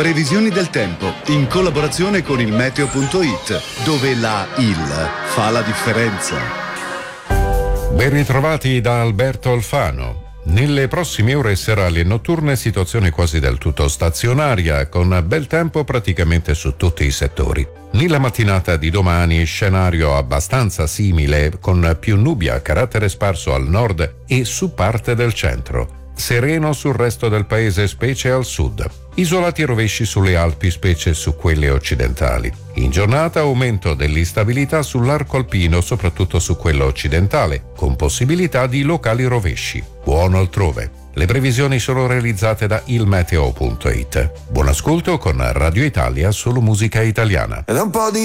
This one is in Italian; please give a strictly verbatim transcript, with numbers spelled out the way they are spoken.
Previsioni del tempo in collaborazione con il meteo punto it, dove la il fa la differenza. Ben ritrovati da Alberto Alfano. Nelle prossime ore serali e notturne situazione quasi del tutto stazionaria, con bel tempo praticamente su tutti i settori. Nella mattinata di domani scenario abbastanza simile, con più nubi a carattere sparso al nord e su parte del centro. Sereno sul resto del paese, specie al sud. Isolati rovesci sulle Alpi, specie su quelle occidentali. In giornata aumento dell'instabilità sull'arco alpino, soprattutto su quello occidentale, con possibilità di locali rovesci. Buono altrove. Le previsioni sono realizzate da il meteo punto it. Buon ascolto con Radio Italia, solo musica italiana. Ed un po' di